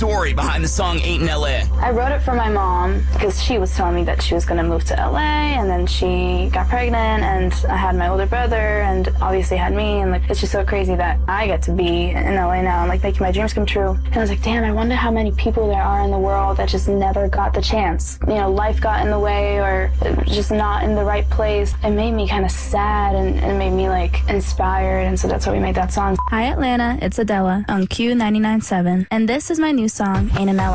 story behind the song Ain't in LA. I wrote it for my mom because she was telling me that she was going to move to LA, and then she got pregnant, and I had my older brother, and obviously had me, and like it's just so crazy that I get to be in LA now and like making my dreams come true. And I was like, damn, I wonder how many people there are in the world that just never got the chance. You know, life got in the way or just not in the right place. It made me kind of sad and it made me like inspired, and so that's why we made that song. Hi Atlanta, it's Adela on Q99.7, and this is my new song, Ain't in LA.